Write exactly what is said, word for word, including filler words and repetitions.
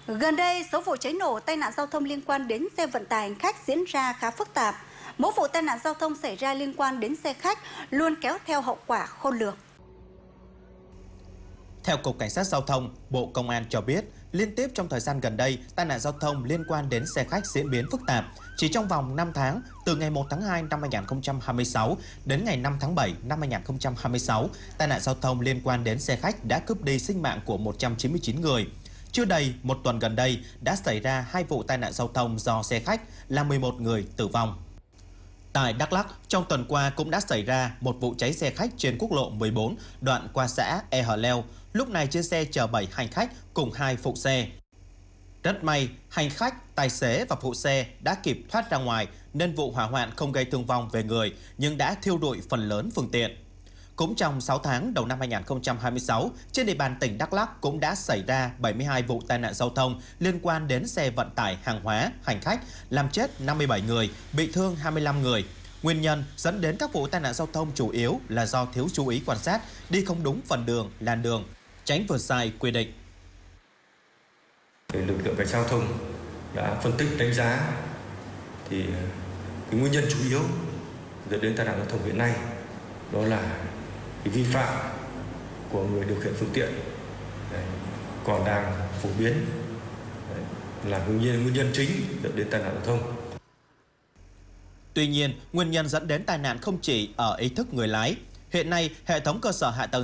Gần đây, số vụ cháy nổ tai nạn giao thông liên quan đến xe vận tải hành khách diễn ra khá phức tạp. Mỗi vụ tai nạn giao thông xảy ra liên quan đến xe khách luôn kéo theo hậu quả khôn lường. Theo Cục Cảnh sát Giao thông, Bộ Công an cho biết, liên tiếp trong thời gian gần đây, tai nạn giao thông liên quan đến xe khách diễn biến phức tạp. Chỉ trong vòng năm tháng, từ ngày một tháng hai năm hai nghìn không trăm hai mươi sáu đến ngày năm tháng bảy năm hai nghìn không trăm hai mươi sáu, tai nạn giao thông liên quan đến xe khách đã cướp đi sinh mạng của một trăm chín mươi chín người. Chưa đầy một tuần gần đây, đã xảy ra hai vụ tai nạn giao thông do xe khách, làm mười một người tử vong. Tại Đắk Lắk, trong tuần qua cũng đã xảy ra một vụ cháy xe khách trên quốc lộ mười bốn, đoạn qua xã E Hờ Leo. Lúc này trên xe chở bảy hành khách cùng hai phụ xe. Rất may, hành khách, tài xế và phụ xe đã kịp thoát ra ngoài nên vụ hỏa hoạn không gây thương vong về người nhưng đã thiêu rụi phần lớn phương tiện. Cũng trong sáu tháng đầu năm hai nghìn không trăm hai mươi sáu, trên địa bàn tỉnh Đắk Lắk cũng đã xảy ra bảy mươi hai vụ tai nạn giao thông liên quan đến xe vận tải hàng hóa, hành khách, làm chết năm mươi bảy người, bị thương hai mươi lăm người. Nguyên nhân dẫn đến các vụ tai nạn giao thông chủ yếu là do thiếu chú ý quan sát, đi không đúng phần đường, làn đường, tránh vượt sai quy định. Lực lượng cảnh sát giao thông đã phân tích đánh giá thì cái nguyên nhân chủ yếu dẫn đến tai nạn giao thông hiện nay đó là cái vi phạm của người điều khiển phương tiện đấy, còn đang phổ biến đấy, là nguyên nhân nguyên nhân chính dẫn đến tai nạn giao thông. Tuy nhiên, nguyên nhân dẫn đến tai nạn không chỉ ở ý thức người lái. Hiện nay, hệ thống cơ sở hạ tầng